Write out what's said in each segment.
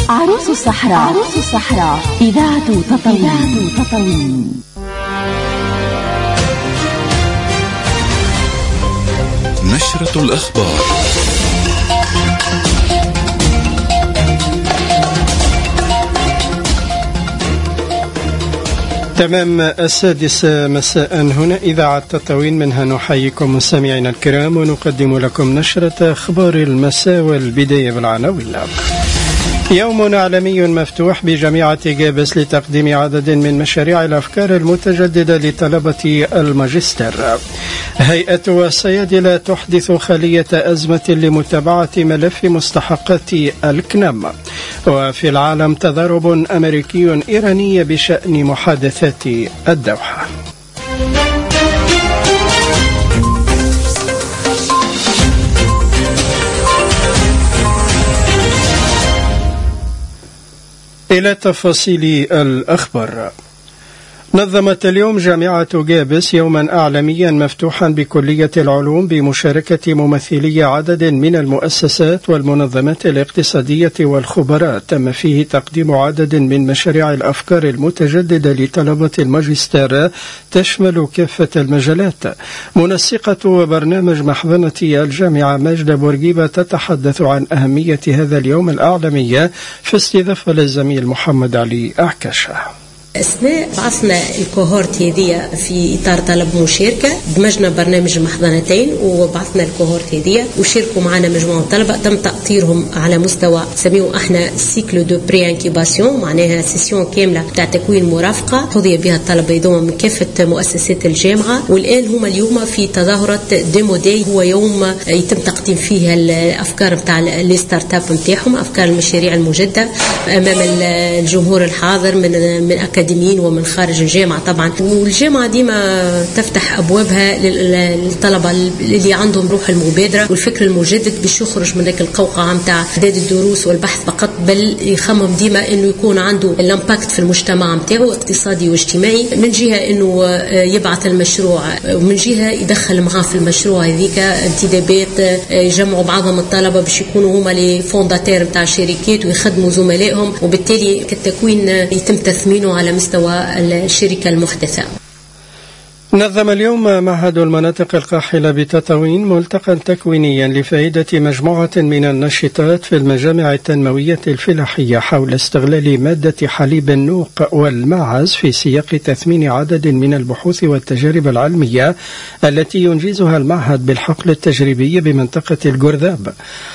عروس الصحراء إذاعة تطاوين. نشرة الأخبار. تمام 6 مساء هنا إذاعة تطاوين، منها نحييكم مستمعينا الكرام ونقدم لكم نشرة أخبار المساء، والبداية بالعناوين. يوم عالمي مفتوح بجامعة جابس لتقديم عدد من مشاريع الأفكار المتجددة لطلبة الماجستير. هيئة الصيادلة تحدث خلية أزمة لمتابعة ملف مستحقات الكنم. وفي العالم تضارب أمريكي إيراني بشأن محادثات الدوحة. إلى تفاصيل الأخبار. نظمت اليوم جامعة جابس يوما أعلاميا مفتوحا بكلية العلوم بمشاركة ممثلي عدد من المؤسسات والمنظمات الاقتصادية والخبراء. تم فيه تقديم عدد من مشاريع الأفكار المتجددة لطلبة الماجستير تشمل كافة المجالات. منسقة برنامج محضنة الجامعة ماجدة بورقيبة تتحدث عن أهمية هذا اليوم الأعلامي في استضافة للزميل محمد علي أعكاشة. أثناء بعثنا الكوهورت هذه في إطار طلب مشاركة، دمجنا برنامج المحضنتين وبعثنا الكوهورت هذه وشاركوا معنا مجموعة طلبة تم تأطيرهم على مستوى سميوه احنا سيكلو دو بري انكيباسيون، معناها سيسيون كاملة تاع تكوين مرافقة حظي بها الطلبة يدوم من كافة مؤسسات الجامعة. والآن هم اليوم في تظاهرة ديمو داي، هو يوم يتم تقديم فيها الأفكار نتاع لي ستارت اب نتاعهم، أفكار المشاريع المجدة أمام الجمهور الحاضر من أكاديميين ومن خارج الجامعة طبعا. والجامعة ديما تفتح أبوابها للطلبة اللي عندهم روح المبادرة والفكر المجدد باش يخرج من ذاك القوقعة متاع إعداد الدروس والبحث فقط، بل يخمم ديما إنه يكون عنده الامباكت في المجتمع متاعه اقتصادي واجتماعي. من جهة إنه يبعث المشروع، ومن جهة يدخل معاه في المشروع هذيك انتدابات يجمعوا بعضهم الطلبة باش يكونوا هما لي فونداتير متاع الشركات ويخدموا زملائهم، وبالتالي كالتكوين يتم تثمينه على مستوى الشركة المحدثة. نظم اليوم معهد المناطق القاحلة بتطاوين ملتقى تكوينيا لفائدة مجموعة من النشطات في المجامع التنموية الفلاحية حول استغلال مادة حليب النوق والماعز في سياق تثمين عدد من البحوث والتجارب العلمية التي ينجزها المعهد بالحقل التجريبي بمنطقة الجرذاب.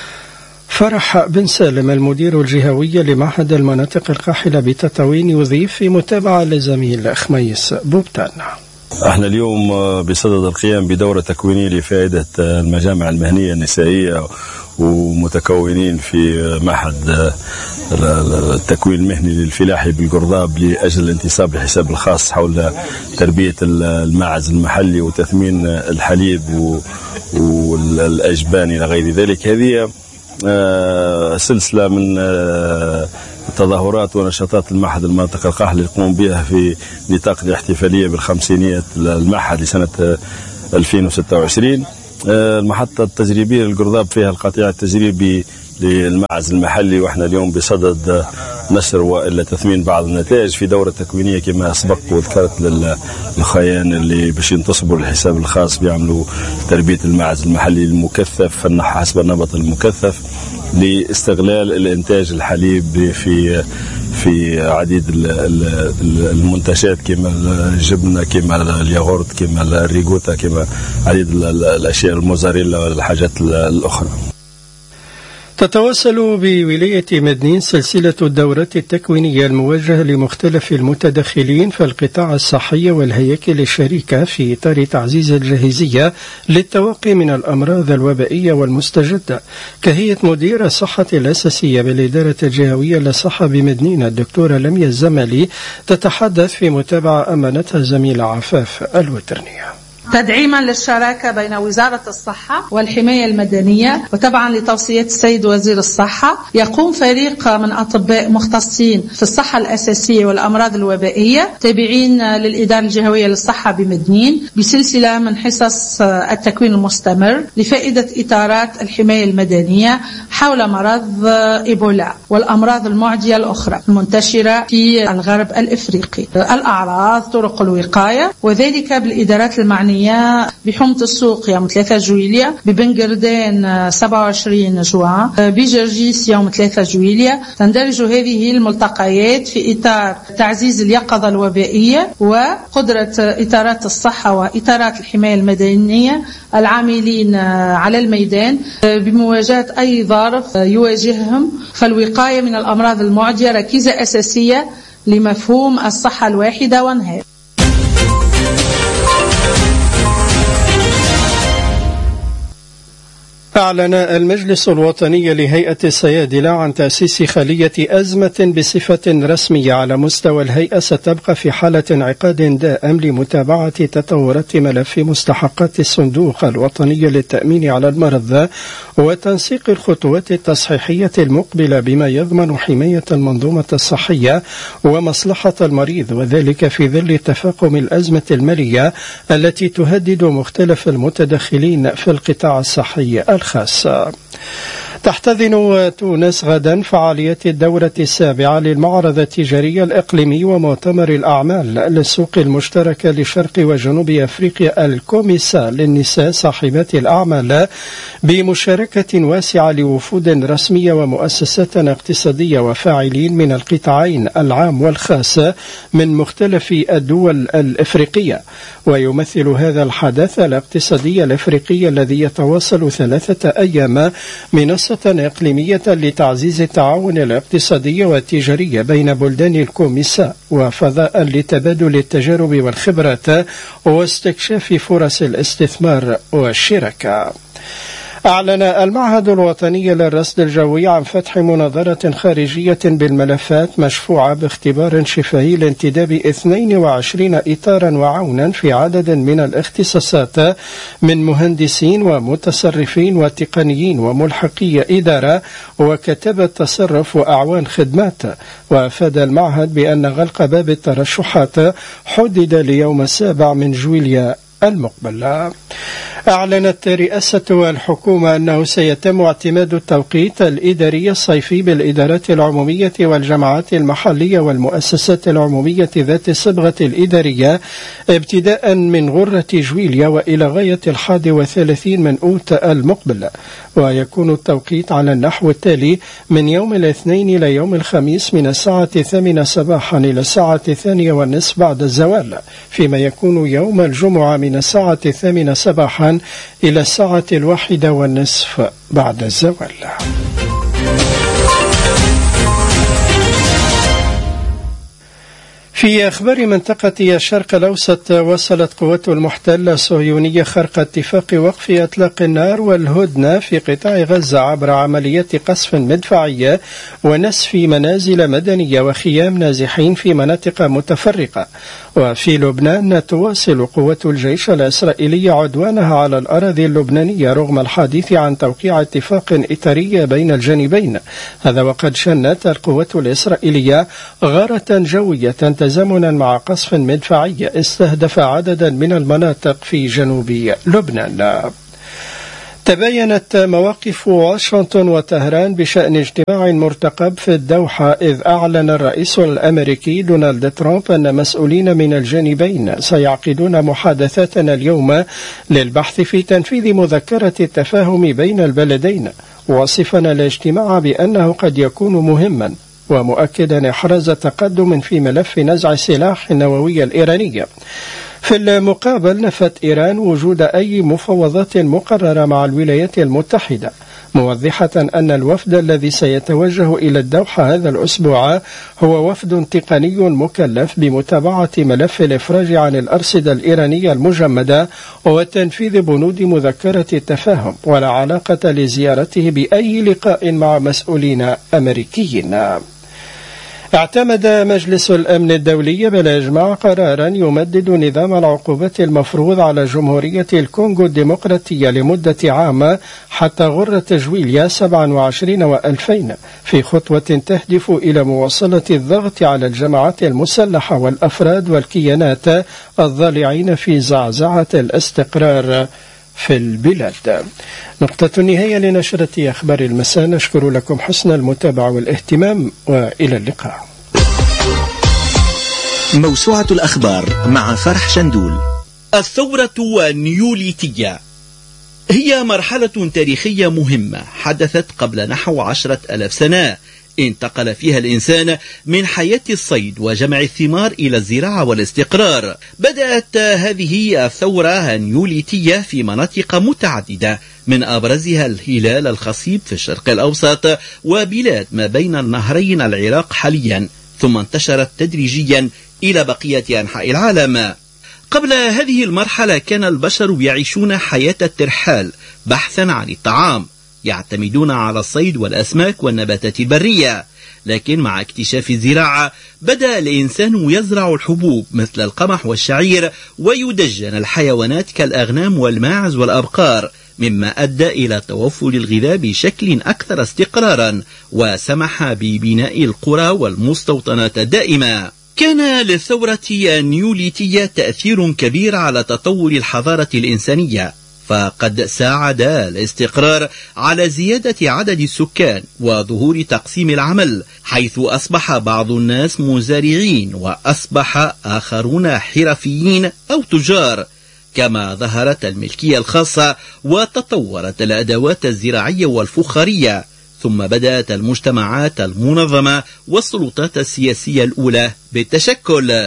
فرح بن سالم المدير الجهوي لمعهد المناطق القاحلة بتطاوين يضيف في متابعة لزميل خميس بوبتان. احنا اليوم بصدد القيام بدورة تكوينية لفائدة المجامع المهنية النسائية ومتكونين في معهد التكوين المهني للفلاحي بالقرضاب لأجل الانتصاب لحساب الخاص حول تربية الماعز المحلي وتثمين الحليب والأجبان إلى غير ذلك. هذه سلسلة من تظاهرات ونشاطات المعهد المناطق القاحلة اللي يقوم بها في نطاق الاحتفالية بالخمسينية المعهد لسنة 2026. المحطة التجريبية للقرضاب فيها القطيع التجريبي للماعز المحلي، واحنا اليوم بصدد نشر والا تثمين بعض النتائج في دورة تكوينية كما أسبق وذكرت للخيان اللي باش ينتصبوا الحساب الخاص بيعملوا تربية الماعز المحلي المكثف حسب النمط المكثف لاستغلال الانتاج الحليب في عديد المنتجات كما الجبنة كما الياغورت كما الريغوتا كما عديد الأشياء الموزاريلا والحاجات الأخرى. تتواصل بولاية مدنين سلسلة الدورات التكوينية الموجهة لمختلف المتدخلين في القطاع الصحي والهياكل الشريكة في إطار تعزيز الجاهزية للتوقي من الأمراض الوبائية والمستجدة. كهيئة مدير الصحة الأساسية بالإدارة الجهوية للصحة بمدنين الدكتورة لميا الزمالي تتحدث في متابعة أمانتها الزميلة عفاف الوترنية. تدعيما للشراكة بين وزارة الصحة والحماية المدنية وطبعا لتوصيات السيد وزير الصحة، يقوم فريق من أطباء مختصين في الصحة الأساسية والأمراض الوبائية تابعين للإدارة الجهوية للصحة بمدنين بسلسلة من حصص التكوين المستمر لفائدة إطارات الحماية المدنية حول مرض إيبولا والأمراض المعدية الأخرى المنتشرة في الغرب الإفريقي، الأعراض، طرق الوقاية، وذلك بالإدارات المعنية بحومة السوق يوم 3 جويلية، ببنجردان 27 جوان، بجرجيس يوم 3 جويلية. تندرج هذه الملتقيات في إطار تعزيز اليقظة الوبائية وقدرة إطارات الصحة وإطارات الحماية المدنية العاملين على الميدان بمواجهة أي ظرف يواجههم، فالوقاية من الأمراض المعدية ركيزة أساسية لمفهوم الصحة الواحدة وانهاء. أعلن المجلس الوطني لهيئة الصيادلة عن تأسيس خلية أزمة بصفة رسمية على مستوى الهيئة ستبقى في حالة انعقاد دائم لمتابعة تطورات ملف مستحقات الصندوق الوطني للتأمين على المرضى وتنسيق الخطوات التصحيحية المقبلة بما يضمن حماية المنظومة الصحية ومصلحة المريض، وذلك في ظل تفاقم الأزمة المالية التي تهدد مختلف المتدخلين في القطاع الصحي الخاصة. تحتضن تونس غدا فعاليات الدورة 7 للمعرض التجاري الإقليمي ومؤتمر الأعمال للسوق المشتركة لشرق وجنوب أفريقيا الكوميسا للنساء صاحبات الأعمال، بمشاركة واسعة لوفود رسمية ومؤسسات اقتصادية وفاعلين من القطاعين العام والخاص من مختلف الدول الإفريقية. ويمثل هذا الحدث الاقتصادي الإفريقي الذي يتواصل 3 أيام منصة إقليمية لتعزيز التعاون الاقتصادي والتجاري بين بلدان الكوميسا وفضاء لتبادل التجارب والخبرات واستكشاف فرص الاستثمار والشراكة. أعلن المعهد الوطني للرصد الجوي عن فتح مناظرة خارجية بالملفات مشفوعة باختبار شفهي لانتداب 22 إطارا وعونا في عدد من الاختصاصات من مهندسين ومتصرفين وتقنيين وملحقي إدارة وكتبة تصرف وأعوان خدمات. وأفاد المعهد بأن غلق باب الترشحات حدد ليوم 7 من جويلية المقبل. أعلنت رئاسة الحكومة أنه سيتم اعتماد التوقيت الإداري الصيفي بالإدارات العمومية والجماعات المحلية والمؤسسات العمومية ذات الصبغة الإدارية ابتداء من غرة جويلية وإلى غاية 31 من أوت المقبل، ويكون التوقيت على النحو التالي: من يوم الاثنين إلى يوم الخميس من الساعة 8 صباحا إلى الساعة 2:30 بعد الزوال، فيما يكون يوم الجمعة من الساعة 8 صباحا إلى الساعة 1:30 بعد الزوال. في أخبار منطقة الشرق الأوسط، وصلت قوات المحتل الصهيونية خرق اتفاق وقف إطلاق النار والهدنة في قطاع غزة عبر عمليات قصف مدفعية ونسف منازل مدنية وخيام نازحين في مناطق متفرقة. وفي لبنان تواصل قوات الجيش الإسرائيلي عدوانها على الأراضي اللبنانية رغم الحديث عن توقيع اتفاق إطاري بين الجانبين، هذا وقد شنت القوات الإسرائيلية غارة جوية تزامنا مع قصف مدفعي استهدف عددا من المناطق في جنوب لبنان. تباينت مواقف واشنطن وطهران بشأن اجتماع مرتقب في الدوحة، إذ أعلن الرئيس الأمريكي دونالد ترامب أن مسؤولين من الجانبين سيعقدون محادثات اليوم للبحث في تنفيذ مذكرة التفاهم بين البلدين، واصفا الاجتماع بأنه قد يكون مهما ومؤكدا إحراز تقدم في ملف نزع السلاح النووي الإيراني. في المقابل نفت إيران وجود أي مفاوضات مقررة مع الولايات المتحدة، موضحة أن الوفد الذي سيتوجه إلى الدوحة هذا الأسبوع هو وفد تقني مكلف بمتابعة ملف الإفراج عن الأرصدة الإيرانية المجمدة وتنفيذ بنود مذكرة التفاهم، ولا علاقة لزيارته بأي لقاء مع مسؤولين أمريكيين. اعتمد مجلس الأمن الدولي بالإجماع قرارا يمدد نظام العقوبات المفروض على جمهورية الكونغو الديمقراطية لمدة عام حتى غرة جويليا 27 و2000 في خطوة تهدف إلى مواصلة الضغط على الجماعات المسلحة والأفراد والكيانات الضالعين في زعزعة الاستقرار في البلاد. نقطة النهاية لنشرة أخبار المساء. نشكر لكم حسن المتابعة والاهتمام وإلى اللقاء. موسوعة الأخبار مع فرح شندول. الثورة النيوليتية هي مرحلة تاريخية مهمة حدثت قبل نحو 10,000 سنة، انتقل فيها الإنسان من حياة الصيد وجمع الثمار إلى الزراعة والاستقرار. بدأت هذه الثورة النيوليتية في مناطق متعددة، من أبرزها الهلال الخصيب في الشرق الأوسط وبلاد ما بين النهرين العراق حاليا، ثم انتشرت تدريجيا إلى بقية أنحاء العالم. قبل هذه المرحلة كان البشر يعيشون حياة الترحال بحثا عن الطعام، يعتمدون على الصيد والأسماك والنباتات البرية. لكن مع اكتشاف الزراعة بدأ الإنسان يزرع الحبوب مثل القمح والشعير، ويدجن الحيوانات كالأغنام والماعز والأبقار، مما أدى إلى توفر الغذاء بشكل أكثر استقرارا، وسمح ببناء القرى والمستوطنات الدائمة. كان للثورة النيوليتية تأثير كبير على تطور الحضارة الإنسانية، فقد ساعد الاستقرار على زيادة عدد السكان وظهور تقسيم العمل، حيث أصبح بعض الناس مزارعين وأصبح آخرون حرفيين أو تجار، كما ظهرت الملكية الخاصة وتطورت الأدوات الزراعية والفخارية، ثم بدأت المجتمعات المنظمة والسلطات السياسية الأولى بالتشكل.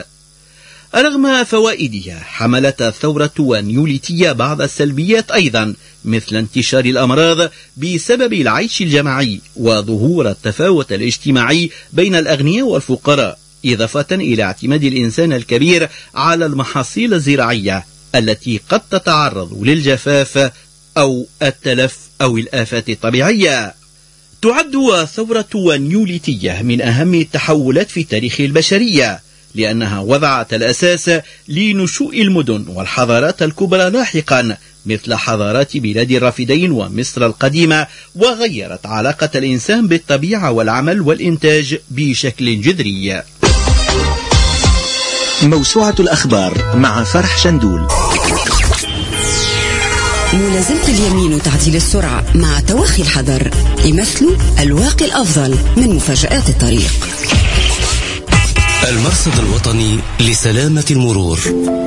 رغم فوائدها حملت الثورة النيوليتية بعض السلبيات أيضا، مثل انتشار الأمراض بسبب العيش الجماعي وظهور التفاوت الاجتماعي بين الأغنياء والفقراء، إضافة إلى اعتماد الإنسان الكبير على المحاصيل الزراعية التي قد تتعرض للجفاف أو التلف أو الآفات الطبيعية. تعد الثورة النيوليتية من أهم التحولات في تاريخ البشرية، لأنها وضعت الأساس لنشوء المدن والحضارات الكبرى لاحقا، مثل حضارات بلاد الرافدين ومصر القديمة، وغيرت علاقة الإنسان بالطبيعة والعمل والإنتاج بشكل جذري. موسوعة الأخبار مع فرح شندول. ملازمة اليمين وتعديل السرعة مع توخي الحذر يمثلوا الواقي الأفضل من مفاجآت الطريق. المرصد الوطني لسلامة المرور.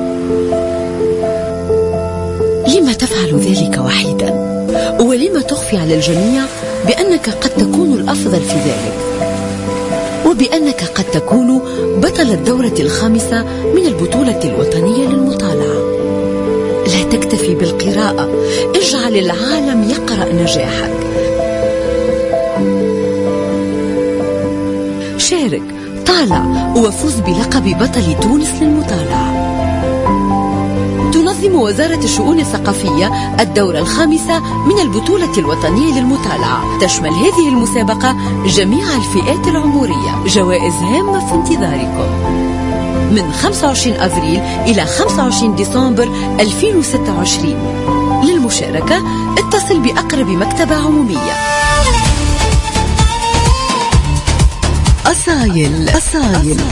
لما تفعل ذلك وحيدا؟ ولما تخفي على الجميع بأنك قد تكون الأفضل في ذلك، وبأنك قد تكون بطل الدورة 5 من البطولة الوطنية للمطالعة؟ لا تكتفي بالقراءة، اجعل العالم يقرأ نجاحك. شارك، طالع وفوز بلقب بطل تونس للمطالعة. تنظم وزارة الشؤون الثقافية الدورة 5 من البطولة الوطنية للمطالعة. تشمل هذه المسابقة جميع الفئات العمرية. جوائز هامة في انتظاركم من 25 أفريل إلى 25 ديسمبر 2026. للمشاركة اتصل بأقرب مكتبة عمومية. أصايل